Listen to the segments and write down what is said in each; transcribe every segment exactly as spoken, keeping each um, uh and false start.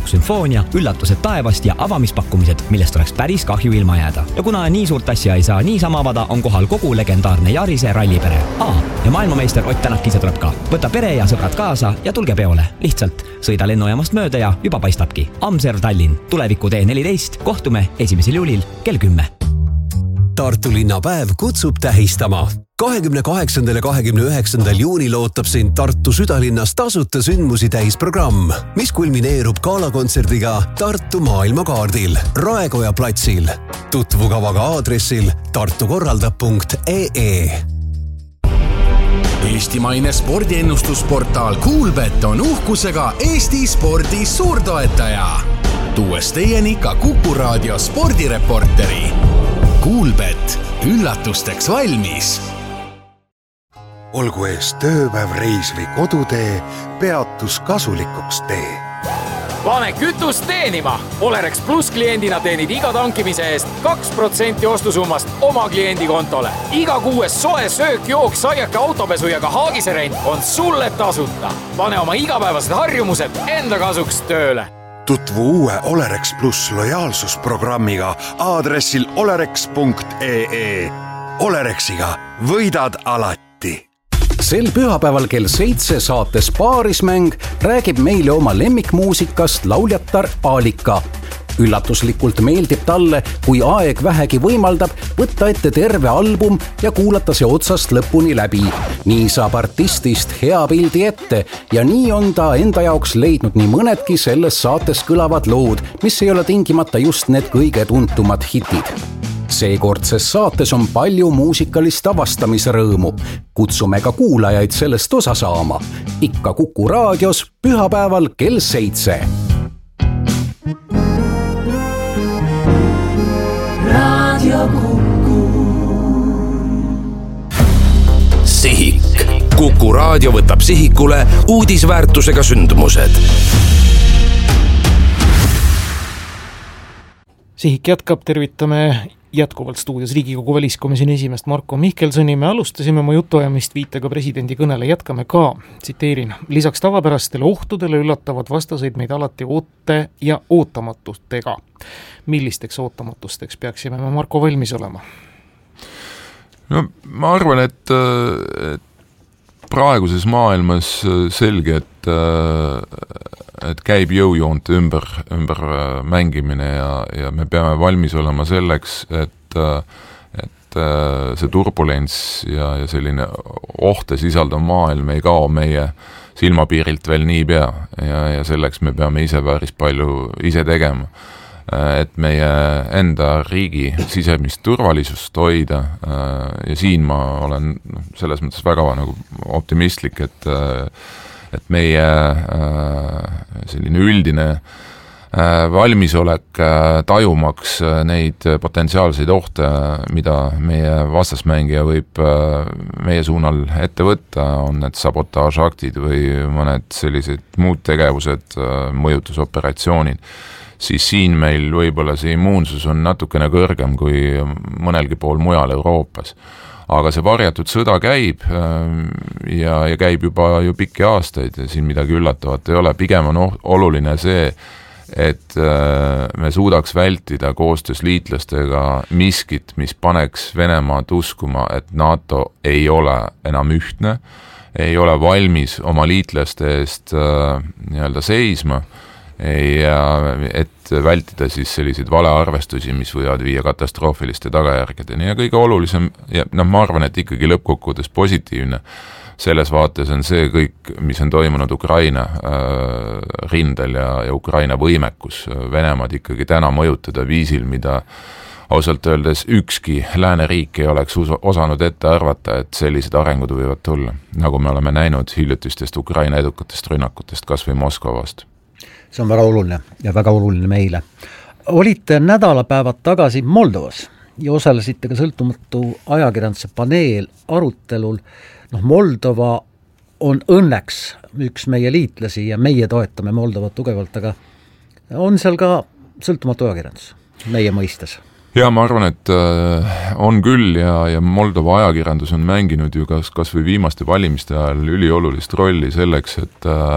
sümfoonia, üllatused taevast ja avamispakkumised, millest oleks päris kahju ilma jääda. Ja kuna nii suurt asja ei saa niisama avada, on kohal kogu legendaarne Jarise rallipere. Aa, ja maailmameister Ott Tänak ise tuleb ka. Võta pere ja sõbrad kaasa ja tulge peole. Lihtsalt sõida lennujaamast mööda ja juba paistabki. Amserv Tallinn, tuleviku tee neliteist, kohtume esimesel juulil kell kümme. Tartu linnapäev kutsub tähistama. kahekümne kaheksandal ja kahekümne üheksandal juunil ootab sind Tartu südalinnas tasuta sündmusi täis programm, mis kulmineerub galakontserdiga Tartu maailmakaardil Raekoja platsil. Tutvu kavaga aadressil tartukorraldab punkt ee. Eestimaine spordiennustusportaal Kuulbet on uhkusega Eesti spordi suurtoetaja. Tuues teieni ka Kuku Raadio spordireporteri. Kuulbet, üllatusteks valmis. Olgu ees tööpäev, reis või kodutee, peatus kasulikuks tee. Pane kütust teenima! Olerex Plus kliendina teenid iga tankimise eest kaks protsenti ostusummast oma kliendi kontole. Iga kuues soe söök, jook, saiake, autopesu ja ka haagiserent on sulle tasuta. Pane oma igapäevased harjumused enda kasuks tööle. Tutvu uue Olerex Plus lojaalsusprogrammiga aadressil olerex punkt ee. Olerexiga võidad alati. Sel pühapäeval kell seitse saates Paarismäng räägib meile oma lemmikmuusikast lauljatar Aalika. Üllatuslikult meeldib talle, kui aeg vähegi võimaldab, võtta ette terve album ja kuulata see otsast lõpuni läbi. Nii saab artistist hea pildi ette ja nii on ta enda jaoks leidnud nii mõnedki selles saates kõlavad lood, mis ei ole tingimata just need kõige tuntumad hitid. Seekordses saates on palju muusikalist avastamisrõõmu. Kutsume ka kuulajaid sellest osa saama. Ikka Kuku raadios pühapäeval kell seitse. Radio Kuku. Sihik. Kuku raadio võtab sihikule uudisväärtusega sündmused. Sihik jätkab, tervitame jätkuvalt stuudios Riigikogu väliskomisjoni esimest Marko Mihkelsoni. Me alustasime oma jutuajamist viitega presidendi kõnele, jätkame ka, tsiteerin. Lisaks tavapärastele ohtudele üllatavad vastaseid meid alati oote ja ootamatustega. Millisteks ootamatusteks peaksime me, Marko, valmis olema? No ma arvan, et, et praeguses maailmas selge, et, et käib jõujoonte ümber, ümber mängimine ja, ja me peame valmis olema selleks, et, et see turbulents ja, ja selline ohte sisaldav maailm ei kao meie silmapiirilt veel nii pea ja, ja selleks me peame ise päris palju ise tegema. Et meie enda riigi sisemist turvalisust hoida ja siin ma olen selles mõttes väga nagu optimistlik, et, et meie selline üldine valmisolek tajumaks neid potentsiaalseid ohte, mida meie vastasmängija võib meie suunal ette võtta, on need sabotaažaktid või mõned sellised muud tegevused, mõjutusoperatsioonid, siis siin meil võib-olla see immuunsus on natukene kõrgem kui mõnelgi pool mujal Euroopas. Aga see varjatud sõda käib ja, ja käib juba ju pikki aastaid ja siin midagi üllatavat ei ole. Pigem on oluline see, et me suudaks vältida koostöös liitlastega miskit, mis paneks Venemaad uskuma, et NATO ei ole enam ühtne, ei ole valmis oma liitlaste eest nii-öelda seisma, ja et vältida siis selliseid valearvestusi, mis võivad viia katastroofiliste tagajärgedeni ja kõige olulisem, ja noh, ma arvan, et ikkagi lõppkokkuvõttes positiivne selles vaates on see kõik, mis on toimunud Ukraina äh, rindel ja, ja Ukraina võimekus Venemaad ikkagi täna mõjutada viisil, mida ausalt öeldes ükski lääneriik ei oleks osanud ette arvata, et sellised arengud võivad tulla, nagu me oleme näinud hiljutistest Ukraina edukatest rünnakutest kas või Moskva vastu. See on väga oluline ja väga oluline meile. Olite nädalapäevad tagasi Moldovas ja osalesite ka sõltumatu ajakirjanduse paneel arutelul. Noh, Moldova on õnneks üks meie liitlasi ja meie toetame Moldovat tugevalt, aga on seal ka sõltumatu ajakirjandus meie mõistes? Ja ma arvan, et on küll ja, ja Moldova ajakirjandus on mänginud ju kas, kas või viimaste valimiste ajal üliolulist rolli selleks, et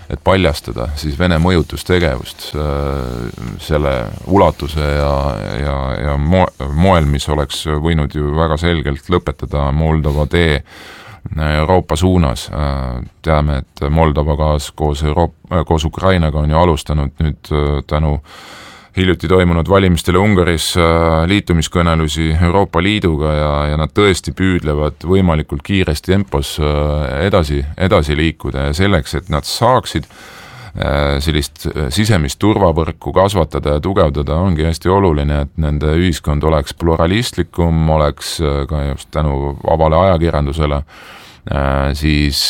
et paljastada siis Vene mõjutustegevust selle ulatuse ja, ja, ja moel, mis oleks võinud ju väga selgelt lõpetada Moldova tee Euroopa suunas. Teame, et Moldova kaas koos, Euroopa, koos Ukrainaga on ju alustanud nüüd tänu hiljuti toimunud valimistele Ungaris liitumiskõnelusi Euroopa Liiduga ja, ja nad tõesti püüdlevad võimalikult kiiresti tempos edasi, edasi liikuda ja selleks, et nad saaksid sellist sisemist turvavõrku kasvatada ja tugevdada, ongi hästi oluline, et nende ühiskond oleks pluralistlikum, oleks ka just tänu vabale ajakirjandusele, siis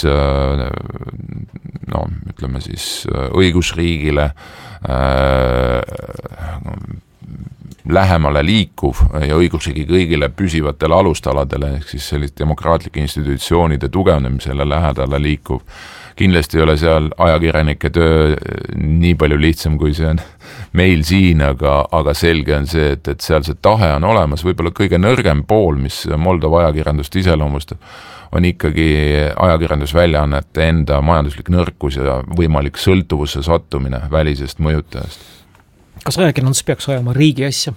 no ütleme siis õigusriigile lähemale liikuv ja õigusriigi kõigile püsivatele alustaladele ehk siis sellist demokraatlike institutsioonide tugevnemisele lähedale liikuv. Kindlasti ei ole seal ajakirjanike töö nii palju lihtsam, kui see on meil siin, aga, aga selge on see, et, et seal see tahe on olemas, võib-olla kõige nõrgem pool, mis Moldova ajakirjandust iseloomustab, on ikkagi ajakirjandusväljaannete enda majanduslik nõrkus ja võimalik sõltuvusse sattumine välisest mõjutajast. Kas ajakirjandus peaks ajama riigi asja?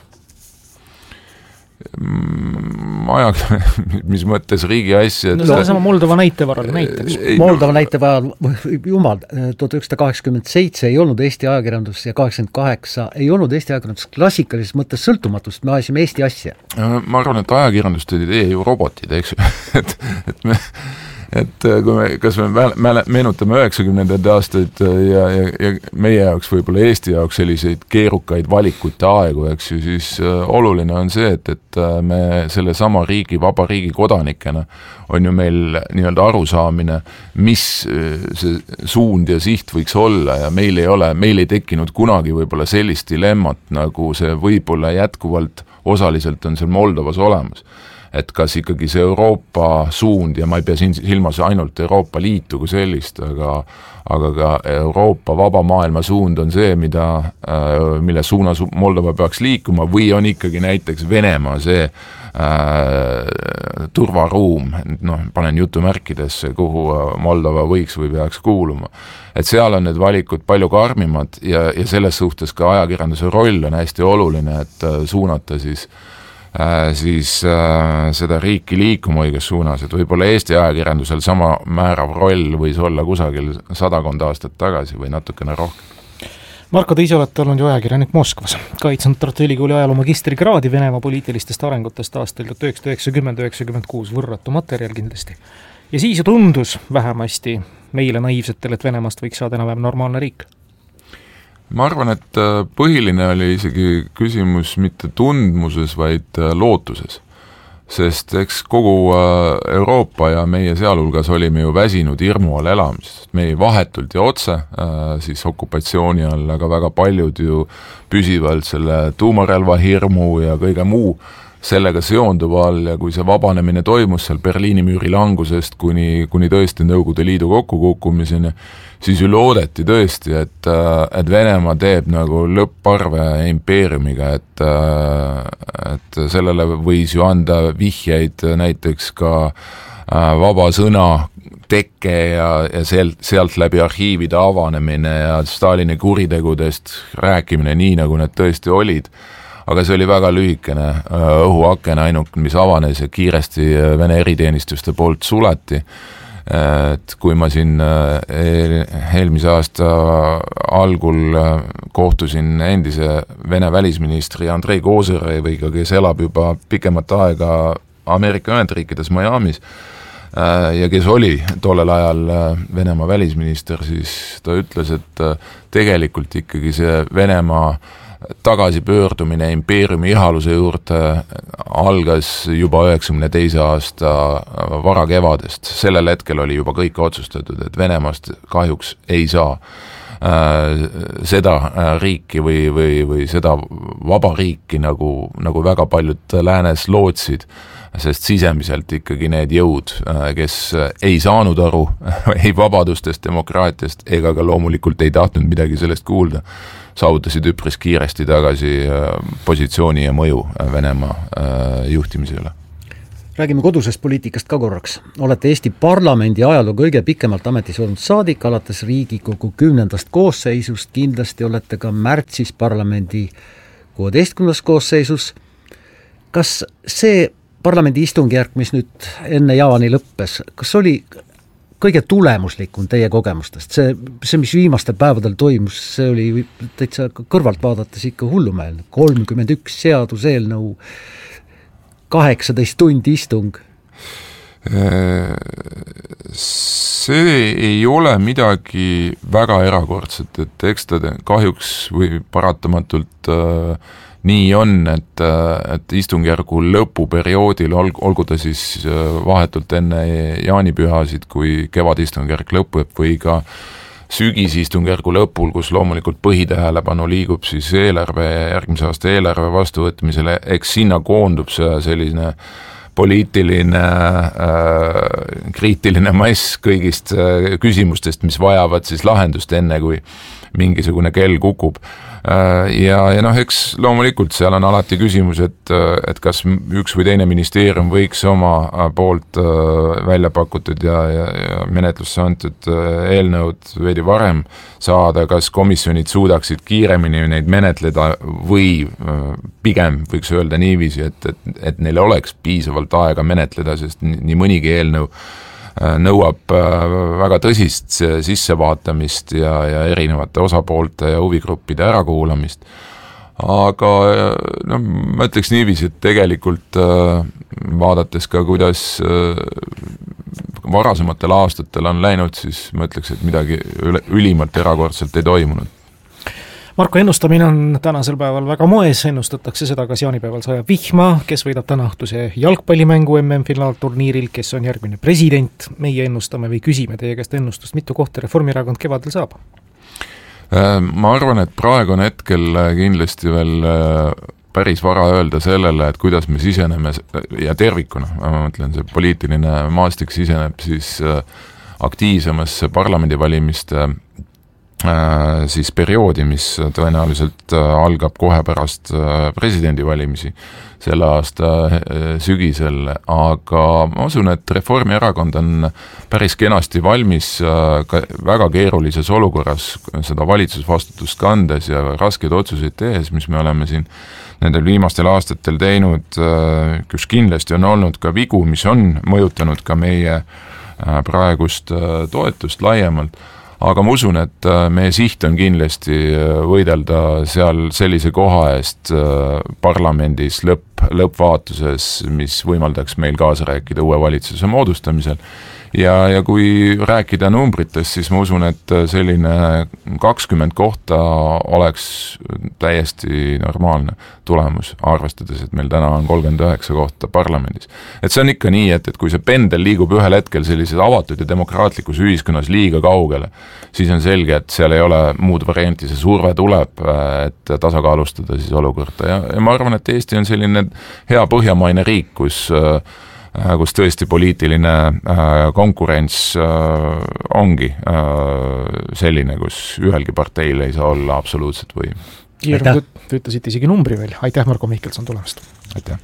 Aja, mis mõttes riigi asja? No see on sama Moldova näite varal näiteks. Moldova näite varal, jumal, tuhat üheksasada kaheksakümmend seitse ei olnud Eesti ajakirjandus ja kaheksakümmend kaheksa ei olnud Eesti ajakirjandus klassikalises mõttes sõltumatust, me ajasime Eesti asja. Ma arvan, et ajakirjandust ei tee ju robotid, eks ju, et, et me et kui me, kas me meenutame üheksakümnendate aastaid ja, ja, ja meie jaoks võib-olla Eesti jaoks selliseid keerukaid valikute aegu, eks ju, siis oluline on see, et, et me selle sama riigi, vaba riigi kodanikena on ju meil nii-öelda arusaamine, mis see suund ja siht võiks olla ja meil ei ole, meil ei tekkinud kunagi võib-olla sellist dilemmat, nagu see võib-olla jätkuvalt osaliselt on seal Moldovas olemas. Et kas ikkagi see Euroopa suund, ja ma ei pea siin silmas ainult Euroopa Liitu kui sellist, aga, aga ka Euroopa vaba maailma suund on see, mida, mille suunas Moldova peaks liikuma, või on ikkagi näiteks Venemaa see äh, turvaruum, noh, panen jutumärkidesse, kuhu Moldova võiks või peaks kuuluma. Et seal on need valikud palju karmimad ja, ja selles suhtes ka ajakirjanduse roll on hästi oluline, et suunata siis Äh, siis äh, seda riiki liikuma õiges suunas, et võib-olla Eesti ajakirjandusel sama määrav roll võis olla kusagil sadakond aastat tagasi või natukene rohkem. Marko, te ise olete olnud ju ajakirjanik Moskvas, kaitsnud Tartu Ülikooli ajaloo magistrikraadi Venemaa poliitilistest arengutest aastal tuhat üheksasada üheksakümmend üheksakümmend kuus, võrratu materjal kindlasti. Ja siis ju tundus vähemasti meile naiivsetele, et Venemaast võiks saada enam-vähem normaalne riik. Ma arvan, et põhiline oli isegi küsimus mitte tundmuses, vaid lootuses. Sest eks kogu Euroopa ja meie sealhulgas olime ju väsinud hirmu all elamisest. Me ei vahetult ja otse siis okupatsiooni all, aga väga paljud ju püsivalt selle tuumarelva hirmu ja kõige muu sellega seonduva all ja kui see vabanemine toimus seal Berliini müüri langusest kuni, kuni tõesti Nõukogude Liidu kokkukukkumiseni, siis ju loodeti tõesti, et, et Venemaa teeb nagu lõpparve impeeriumiga, et, et sellele võis ju anda vihjeid näiteks ka vaba sõna tekke ja, ja sealt, sealt läbi arhiivide avanemine ja Stalini kuritegudest rääkimine nii, nagu need tõesti olid. Aga see oli väga lühikene õhuaken ainult, mis avanes ja kiiresti Vene eriteenistuste poolt suleti. Et kui ma siin eelmise aasta algul kohtusin endise Vene välisministri Andrei Kozereviga, kes elab juba pikemat aega Ameerika Ühendriikides Miamis ja kes oli tollel ajal Venemaa välisminister, siis ta ütles, et tegelikult ikkagi see Venemaa tagasipöördumine impeeriumi ihaluse juurde algas juba üheksakümne teise aasta varakevadest. Sellel hetkel oli juba kõik otsustatud, et Venemaast kahjuks ei saa äh, seda riiki või, või, või seda vaba riiki, nagu, nagu väga paljud läänes lootsid, sest sisemiselt ikkagi need jõud, kes ei saanud aru ei vabadustest, demokraatiast ega ka loomulikult ei tahtnud midagi sellest kuulda, saavutasid üpris kiiresti tagasi positsiooni ja mõju Venemaa juhtimise üle. Räägime kodusest poliitikast ka korraks. Olete Eesti parlamendi ajaloo kõige pikemalt ametis olnud saadik, alates Riigikogu kümnendast koosseisust, kindlasti olete ka märtsis parlamendi kuueteistkümnendas koosseisus. Kas see parlamendi istungjärk, mis nüüd enne jaani lõppes, kas oli kõige tulemuslikum teie kogemustest? See, see, mis viimastel päevadel toimus, see oli täitsa kõrvalt vaadates ikka hullumeelne. kolmkümmend üks seaduseelnõu, kaheksateist tundi istung. See ei ole midagi väga erakordset, et eks ta kahjuks või paratamatult äh, nii on, et, et istungjärgu lõpuperioodil, olgu ta siis vahetult enne jaanipühasid, kui kevadistungjärk lõpeb, või ka sügisistungjärgu lõpul, kus loomulikult põhitähelepanu liigub siis eelarve, järgmise aasta eelarve vastuvõtmisele, eks sinna koondub see selline poliitiline äh, kriitiline mass kõigist äh, küsimustest, mis vajavad siis lahendust enne, kui mingisugune kell kukub. Ja, ja noh, eks loomulikult seal on alati küsimus, et, et kas üks või teine ministeerium võiks oma poolt välja pakutud ja, ja, ja menetlusse antud eelnõud veidi varem saada, kas komisjonid suudaksid kiiremini neid menetleda või pigem võiks öelda niiviisi, et, et, et neil oleks piisavalt aega menetleda, sest nii mõnigi eelnõu nõuab väga tõsist sissevaatamist ja, ja erinevate osapoolte ja huvigruppide ärakuulamist. Aga no, ma ütleks niiviisi, et tegelikult vaadates ka, kuidas varasematel aastatel on läinud, siis ma ütleks, et midagi ülimalt erakordselt ei toimunud. Marko, ennustamine on tänasel päeval väga moes, ennustatakse seda, kas jaanipäeval sajab vihma, kes võidab täna õhtuse jalgpallimängu M M-finaalturniiril, kes on järgmine president, meie ennustame või küsime teie käest ennustust, mitu kohta Reformierakond kevadel saab? Ma arvan, et praegu on hetkel kindlasti veel päris vara öelda sellele, et kuidas me siseneme ja tervikuna, ma mõtlen, see poliitiline maastik siseneb siis aktiivsemasse parlamendivalimiste siis perioodi, mis tõenäoliselt algab kohe pärast presidendivalimisi selle aasta sügisel, aga ma usun, et Reformierakond on päris kenasti valmis ka väga keerulises olukorras seda valitsusvastutust kandes ja raskeid otsuseid tehes, mis me oleme siin nendel viimastel aastatel teinud, kus kindlasti on olnud ka vigu, mis on mõjutanud ka meie praegust toetust laiemalt. Aga ma usun, et meie siht on kindlasti võidelda seal sellise koha eest parlamendis lõpp, lõppvaatuses, mis võimaldaks meil kaasa rääkida uue valitsuse moodustamisel. Ja, ja kui rääkida numbritest, siis ma usun, et selline kakskümmend kohta oleks täiesti normaalne tulemus, arvestades, et meil täna on kolmkümmend üheksa kohta parlamendis. Et see on ikka nii, et, et kui see pendel liigub ühel hetkel sellises avatud ja demokraatlikus ühiskonnas liiga kaugele, siis on selge, et seal ei ole muud varianti, see surve tuleb, et tasakaalustada siis olukorda. Ja, ja ma arvan, et Eesti on selline hea põhjamaine riik, kus kus tõesti poliitiline konkurents ongi selline, kus ühelgi parteil ei saa olla absoluutset või. Kiirem, te ütlesite isegi numbri veel. Aitäh, Marko Mihkelson tulemast. Aitäh.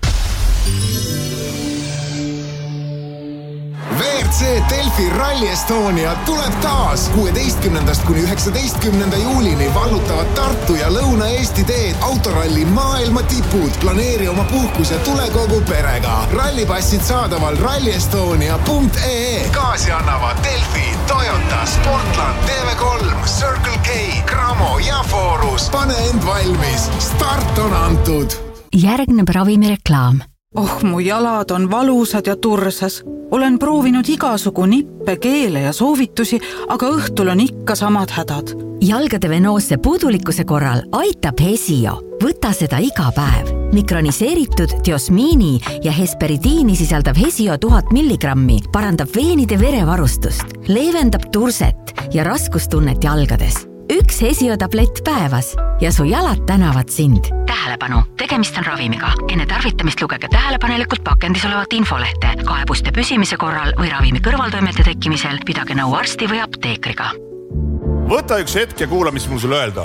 V R C Delfi Rally Estonia tuleb taas kuueteistkümnendast kuni üheksateistkümnenda juulini vallutavad Tartu ja Lõuna-Eesti teed autoralli maailma tipud. Planeeri oma puhkus ja tule kogu perega. Rallipassid saadaval rally estonia punkt ee ee. Kaasi annavad Delfi, Toyota, Sportland, T V kolm, Circle K, Cramo ja Forus. Pane end valmis. Start on antud. Järgneb ravimireklaam. Oh, mu jalad on valusad ja tursas. Olen proovinud igasugu nippe, keele ja soovitusi, aga õhtul on ikka samad hädad. Jalgade venoosse puudulikkuse korral aitab Hesio. Võta seda iga päev. Mikroniseeritud diosmiini ja hesperidiini sisaldav Hesio tuhat milligrammi parandab veenide verevarustust, leevendab turset ja raskustunnet jalgades. Üks Hesio tablett päevas ja su jalad tänavad sind. Tähelepanu, tegemist on ravimiga. Enne tarvitamist lugege tähelepanelikult pakendis olevat infolehte. Kaebuste püsimise korral või ravimi kõrvaltoimete tekkimisel pidage nõu arsti või apteekriga. Võta üks hetk ja kuula, mis mul sulle öelda on.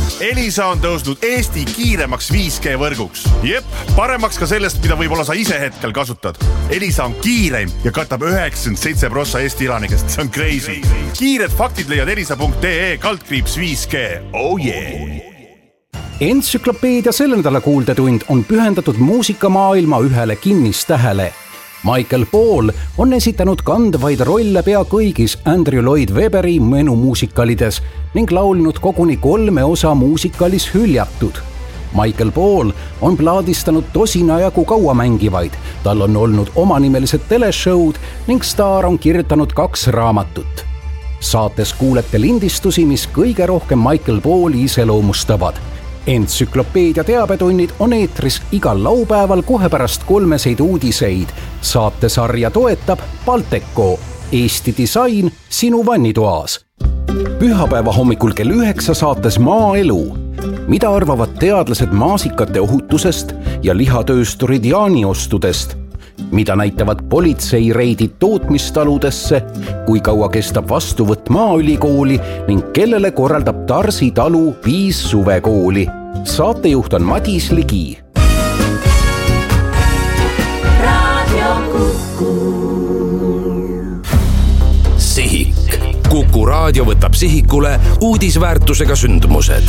Elisa on tõusnud Eesti kiiremaks viis G võrguks. Jep, paremaks ka sellest, mida võib-olla sa ise hetkel kasutad. Elisa on kiireim ja katab üheksakümmend seitse prossa Eesti elanikest. See on crazy. Kiired faktid leiad elisa.ee kaldkriips viis G. Oh yeah! Entsüklopeedia selle nädala kuuldetund on pühendatud muusikamaailma ühele kinnistähele. Michael Paul on esitanud kandvaid rolle pea kõigis Andrew Lloyd Webberi menumuusikalides ning laulnud koguni kolme osa muusikalis Hüljatud. Michael Paul on plaadistanud tosina jagu kaua mängivaid, tal on olnud omanimelised teleshowd ning staar on kirjutanud kaks raamatut. Saates kuulete lindistusi, mis kõige rohkem Michael Pauli iseloomustavad. Entsüklopeedia teabetunnid on eetris igal laupäeval kohe pärast kolmeseid uudiseid. Saatesarja toetab Balteco, Eesti disain sinu vannitoas. Pühapäeva hommikul kell üheksa saates Maaelu. Mida arvavad teadlased maasikate ohutusest ja lihatöösturid jaaniostudest? Mida näitavad politseireidid tootmistaludesse, kui kaua kestab vastuvõtt Maaülikooli ning kellele korraldab Tarsi talu viis suvekooli. Saatejuht on Madis Ligi. Sihik. Kuku raadio võtab sihikule uudisväärtusega sündmused.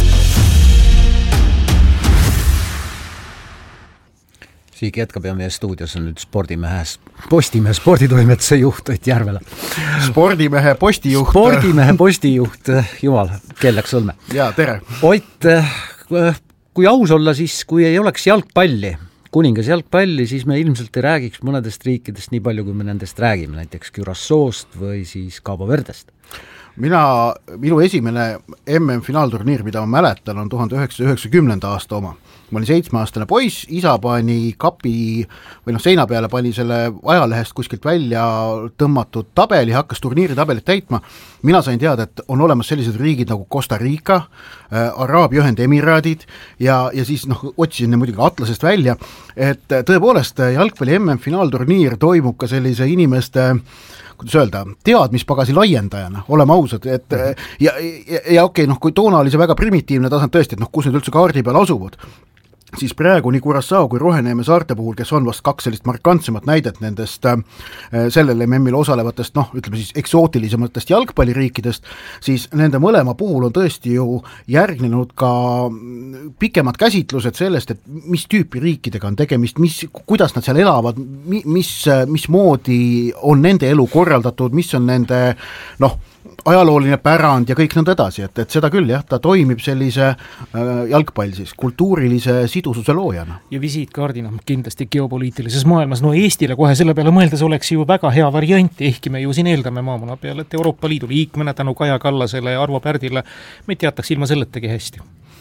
Siik jätkab ja meie stuudios on nüüd spordimehe, Postimehe sporditoimetuse juht Ott Järvela. Spordimehe postijuht. Spordimehe postijuht, jumal, kell läks sõlme. Jaa, tere. Ott, kui aus olla, siis kui ei oleks jalgpalli, kuningas jalgpalli, siis me ilmselt ei räägiks mõnedest riikidest nii palju, kui me nendest räägime, näiteks Curaçaost või siis Cabo Verdest. Mina, minu esimene M M-finaalturniir, mida ma mäletan, on tuhande üheksasaja üheksakümnenda aasta oma. Ma olin seitsmeaastane poiss, isa pani kapi või noh, seina peale pani selle ajalehest kuskilt välja tõmmatud tabeli, hakkas turniiri tabelit täitma. Mina sain teada, et on olemas sellised riigid nagu Costa Rica, Araabia Ühendemiraadid ja, ja siis noh, otsisin ne muidugi atlasest välja, et tõepoolest jalgpalli M M-finaalturniir toimub ka sellise inimeste kuidas öelda, teadmispagasi laiendajana, oleme ausad, et ja, ja, ja okei, noh, kui toona oli see väga primitiivne tasand tõesti, et noh, kus need üldse kaardi peal asuvad, siis praegu nii Curaçao kui Roheneeme saarte puhul, kes on vast kaks sellist markantsemat näidet nendest äh, sellele M M-il osalevatest, noh, ütleme siis eksootilisematest jalgpalliriikidest, siis nende mõlema puhul on tõesti ju järgnenud ka pikemad käsitlused sellest, et mis tüüpi riikidega on tegemist, mis, kuidas nad seal elavad, mis, mis moodi on nende elu korraldatud, mis on nende, noh, ajalooline pärand ja kõik nõnda edasi, et, et seda küll jah, ta toimib sellise äh, jalgpall siis, kultuurilise sidususe loojana. Ja visiitkaardina kindlasti geopoliitilises maailmas, no Eestile kohe selle peale mõeldes oleks ju väga hea varianti, ehkki me ju siin eeldame maamuna peale, et Euroopa Liidu liikmena tänu Kaja Kallasele ja Arvo Pärdile meid teataks ilma selletegi hästi.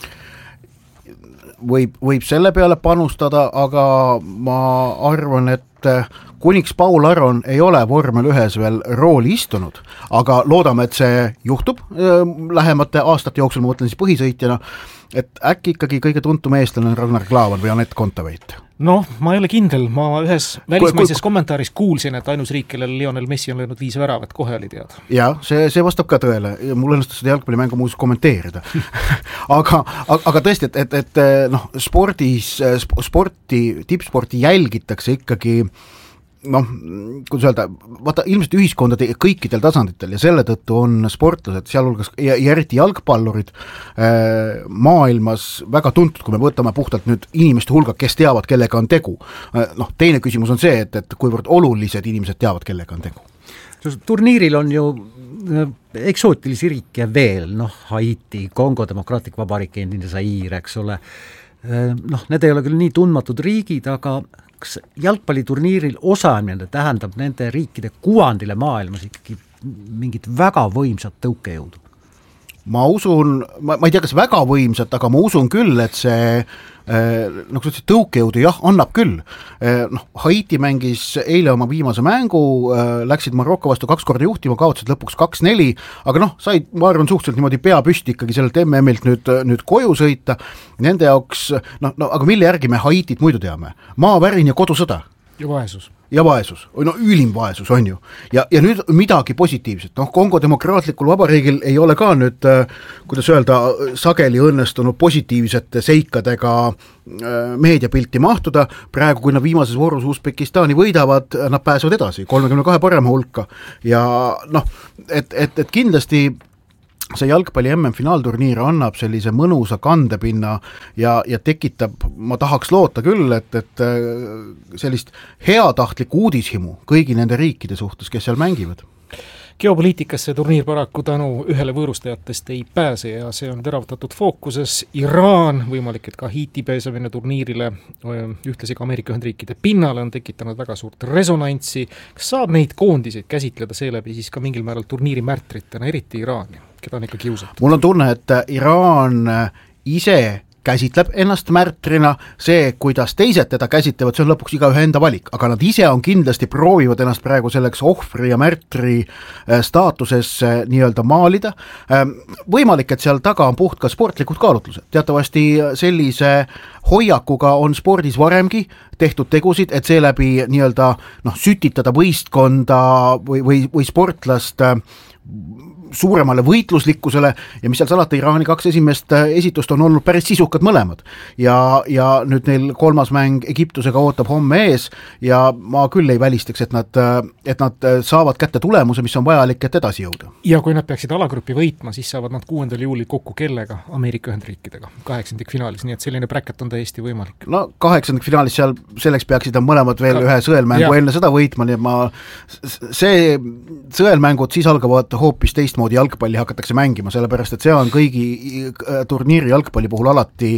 Võib, võib selle peale panustada, aga ma arvan, et kuniks Paul Aron ei ole vormel ühes veel rooli istunud, aga loodame, et see juhtub lähemate aastate jooksul, ma mõtlen siis põhisõitjana, et äkki ikkagi kõige tuntum eestlane on Ragnar Klavan või Anett Kontaveit? Noh, ma ei ole kindel, ma ühes välismaises kommentaaris kuulsin, et ainus riik, kellel Lionel Messi on löönud viis väravat, kohe oli teada. Jah, see, see vastab ka tõele ja mul õnnestus seda jalgpallimängu muuseas kommenteerida. aga, aga tõesti, et, et, et noh, spordis, sporti, tippsporti jälgitakse ikkagi noh, kuidas öelda, vaata ilmselt ühiskondade kõikidel tasanditel ja selle tõttu on sportlased, sealhulgas ja, ja eriti jalgpallurid äh, maailmas väga tuntud, kui me võtame puhtalt nüüd inimeste hulga, kes teavad, kellega on tegu. Äh, noh, teine küsimus on see, et, et kuivõrd olulised inimesed teavad, kellega on tegu. Turniiril on ju eksootilisi riike veel, noh, Haiti, Kongo Demokraatlik Vabariik, endine Zaire, eks ole. Noh, need ei ole küll nii tundmatud riigid, aga kas jalgpalliturniiril osaamine tähendab nende riikide kuvandile maailmas ikkagi mingit väga võimsat tõukejõudu? Ma usun, ma, ma ei tea, kas väga võimsat, aga ma usun küll, et see noh, see tõukejõudu jah, annab küll. Noh, Haiti mängis eile oma viimase mängu, läksid Marokko vastu kaks korda juhtima, kaotasid lõpuks kaks neli, aga noh, said, ma arvan, suhteliselt niimoodi pea püsti ikkagi sellelt M M-ilt nüüd, nüüd koju sõita. Nende jaoks, noh, no, aga mille järgi me Haitit muidu teame? Maavärin ja kodusõda. Ja vaesus. ja vaesus, no ülim vaesus on ju. Ja, ja nüüd midagi positiivset, noh Kongo demokraatlikul vabariigil ei ole ka nüüd, kuidas öelda, sageli õnnestunud positiivsete seikadega meediapilti mahtuda, praegu kui nad viimases voorus Usbekistani võidavad, nad pääsevad edasi, kolmekümne kahe parema hulka ja noh, et, et, et kindlasti see jalgpalli M M-finaalturniir annab sellise mõnusa kandepinna ja, ja tekitab, ma tahaks loota küll, et, et sellist heatahtlikku uudishimu kõigi nende riikide suhtes, kes seal mängivad. Geopoliitikasse turniir paraku tänu ühele võõrustajatest ei pääse ja see on teravdatud fookuses. Iraan, võimalik, et ka Haiti pääsemine turniirile, ühtlasi ka Ameerika Ühendriikide pinnale on tekitanud väga suurt resonantsi. Kas saab neid koondiseid käsitleda seeläbi siis ka mingil määral turniiri märtritena, eriti Iraani, keda on ikka kiusatud? Mul on tunne, et Iraan ise käsitleb ennast märtrina, see, kuidas teised teda käsitlevad, see on lõpuks iga ühe enda valik, aga nad ise on kindlasti proovivad ennast praegu selleks ohvri ja märtri staatuses nii-öelda maalida. Võimalik, et seal taga on puht ka sportlikud kaalutlused. Teatavasti sellise hoiakuga on spordis varemgi tehtud tegusid, et seeläbi nii-öelda noh, sütitada võistkonda või, või, või sportlast suuremale võitluslikkusele ja mis seal salata, Iraani kaks esimest esitust on olnud päris sisukad mõlemad ja, ja nüüd neil kolmas mäng Egiptusega ootab homme ees ja ma küll ei välistaks, et nad, et nad saavad kätte tulemuse, mis on vajalik, et edasi jõuda. Ja kui nad peaksid alagrupi võitma, siis saavad nad kuuendal juulil kokku kellega Ameerika Ühendriikidega kaheksandik finaalis, nii et selline bracket on täiesti võimalik. No kaheksandik finaalis seal selleks peaksid nad mõlemad veel ka ühe sõelmängu ja enne seda võitma, nii et ma see sõelmängud siis algavad hoopis teist moodi jalgpalli hakatakse mängima, sellepärast et see on kõigi turniiri jalgpalli puhul alati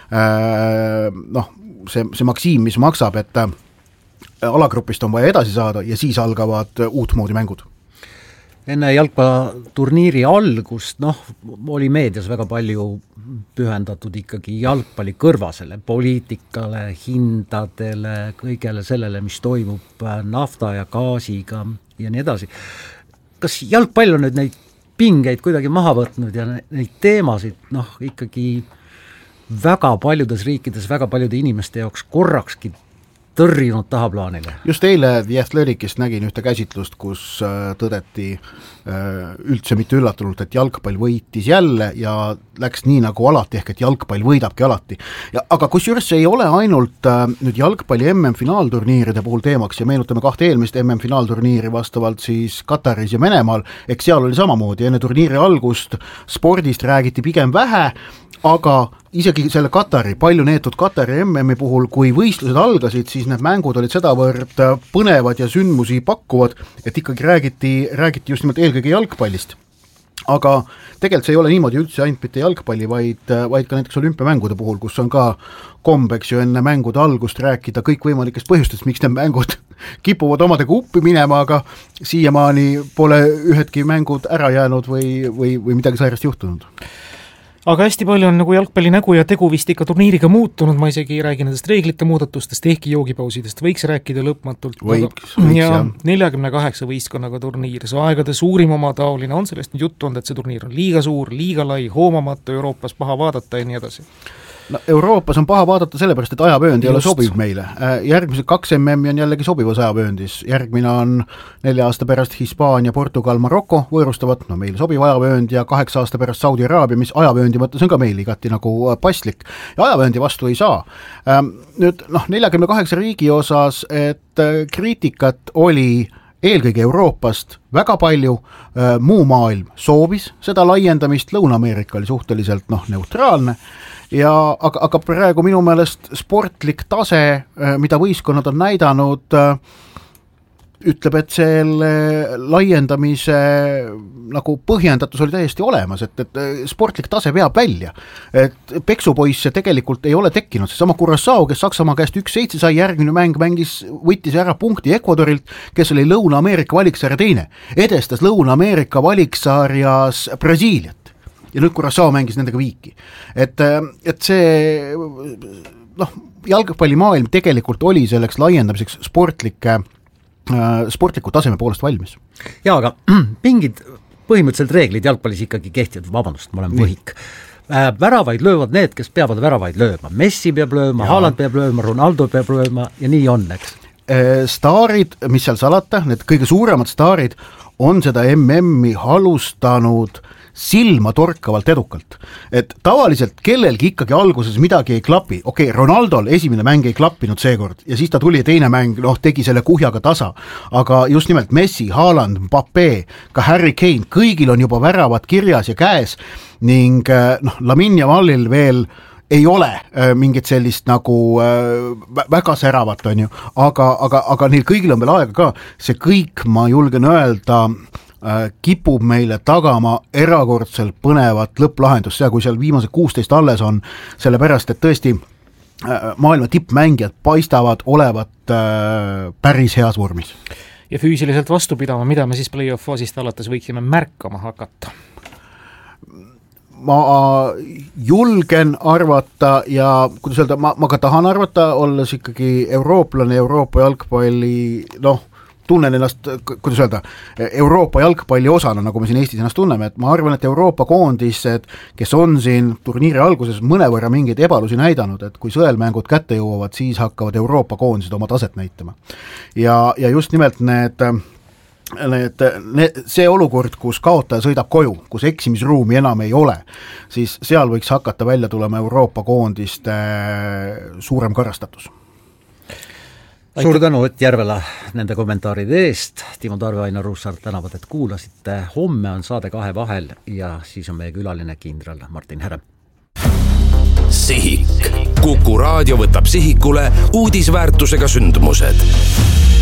noh, see, see maksiim, mis maksab, et alagrupist on vaja edasi saada ja siis algavad uut moodi mängud. Enne jalgpalliturniiri algust, noh, oli meedias väga palju pühendatud ikkagi jalgpalli kõrvasele, poliitikale, hindadele, kõigele sellele, mis toimub nafta ja gaasiga ja nii edasi. Kas jalgpall on nüüd neid pingeid kuidagi maha võtnud ja neid teemasid noh, ikkagi väga paljudes riikides, väga paljude inimeste jaoks korrakski tõrjunud tahaplaanile? Just eile The Athleticist nägin ühte käsitlust, kus tõdeti üldse mitte üllatunult, et jalgpall võitis jälle ja läks nii nagu alati, ehk et jalgpall võidabki alati. Ja, aga kusjuures see ei ole ainult nüüd jalgpalli M M-finaalturniiride puhul teemaks ja meenutame kahte eelmist M M-finaalturniiri vastavalt siis Kataris ja Venemaal, eks seal oli samamoodi, enne turniiri algust spordist räägiti pigem vähe, aga isegi selle Katari, palju neetud Katari M M-i puhul, kui võistlused algasid, siis need mängud olid sedavõrd põnevad ja sündmusi pakkuvad, et ikkagi räägiti, räägiti just nimelt eelkõige jalgpallist. Aga tegelikult see ei ole niimoodi üldse ainult mitte jalgpalli, vaid, vaid ka näiteks olümpiamängude puhul, kus on ka kombeks ju enne mängude algust rääkida kõikvõimalikest põhjustest, miks need mängud kipuvad omadega uppi minema, aga siiamaani pole ühedki mängud ära jäänud või, või, või midagi säärast juhtunud. Aga hästi palju on nagu jalgpalli nägu ja tegu vist ikka turniiriga muutunud, ma isegi ei räägi nendest reeglite muudatustest, ehkki joogipausidest võiks rääkida lõpmatult. Võiks, võiks, ja neljakümne kaheksa võistkonnaga turniir, see aegade suurim oma taoline, on sellest nüüd juttu olnud, et see turniir on liiga suur, liiga lai, hoomamatu, Euroopas paha vaadata ja nii edasi? No, Euroopas on paha vaadata sellepärast, et ajavöönd ei ole sobiv meile. Järgmised kaks M M-i on jällegi sobivas ajavööndis. Järgmine on nelja aasta pärast Hispaania, Portugal, Marokko võõrustavad, no meile sobiv ajavöönd ja kaheksa aasta pärast Saudi Araabia, mis ajavööndi mõttes on ka meil igati nagu paslik. Ja ajavööndi vastu ei saa. Nüüd noh, neljakümne kaheksa riigi osas, et kriitikat oli eelkõige Euroopast väga palju, muu maailm soovis seda laiendamist, Lõuna-Ameerika oli suhteliselt noh, neutraalne. Ja, aga, aga praegu minu meelest sportlik tase, mida võistkonnad on näidanud, ütleb, et selle laiendamise nagu põhjendatus oli täiesti olemas, et, et sportlik tase veab välja. Et peksupoisse tegelikult ei ole tekkinud. See sama Curaçao, kes Saksamaa käest üks seitse sai, järgmine mäng mängis, võttis ära punkti Ecuadorilt, kes oli Lõuna-Ameerika valiksarja teine. Edestas Lõuna-Ameerika valiksarjas Brasiiliat. Ja nüüd Curaçao mängis nendega viiki. Et, et see noh, jalgpallimaailm tegelikult oli selleks laiendamiseks sportlike, sportliku taseme poolest valmis. Jaa, aga mingid põhimõtteliselt reeglid jalgpallis ikkagi kehtivad, vabandust, ma olen võhik. Väravaid löövad need, kes peavad väravaid lööma. Messi peab lööma, Haaland peab lööma, Ronaldo peab lööma ja nii on, eks. staarid, mis seal salata, need kõige suuremad staarid on seda M M-i halustanud silma torkavalt edukalt. Et tavaliselt kellelgi ikkagi alguses midagi ei klapi, okei, okay, Ronaldol esimene mäng ei klappinud seekord ja siis ta tuli teine mäng, noh, tegi selle kuhjaga tasa, aga just nimelt Messi, Haaland, Mbappé, ka Harry Kane, kõigil on juba väravad kirjas ja käes ning noh, Lamine Yamalil veel ei ole äh, mingit sellist nagu äh, väga säravat, on ju, aga, aga, aga neil kõigil on veel aega ka, see kõik, ma julgen öelda, äh, kipub meile tagama erakordselt põnevat lõpplahendust, ja kui seal viimased kuusteist alles on, sellepärast, et tõesti äh, maailma tippmängijad paistavad olevat äh, päris heas vormis. Ja füüsiliselt vastu pidama, mida me siis play-off faasist alates võiksime märkama hakata? Ma julgen arvata ja kuidas öelda, ma, ma ka tahan arvata, olles ikkagi eurooplane, Euroopa jalgpalli, noh, tunnen ennast, kuidas öelda, Euroopa jalgpalli osana, nagu me siin Eestis ennast tunneme, et ma arvan, et Euroopa koondised, kes on siin turniiri alguses mõnevõrra mingeid ebalusi näidanud, et kui sõelmängud kätte jõuavad, siis hakkavad Euroopa koondised oma taset näitama. Ja, ja just nimelt need Need, need, see olukord, kus kaotaja sõidab koju, kus eksimisruumi enam ei ole, siis seal võiks hakata välja tulema Euroopa koondiste suurem karastatus. Suur tänu Ott Järvela nende kommentaaride eest. Timo Tarve, Ainar Ruussaar tänavad, et kuulasite. Homme on saade kahe vahel ja siis on meie külaline kindral Martin Herem. Sihik. Kuku Raadio võtab sihikule uudisväärtusega sündmused.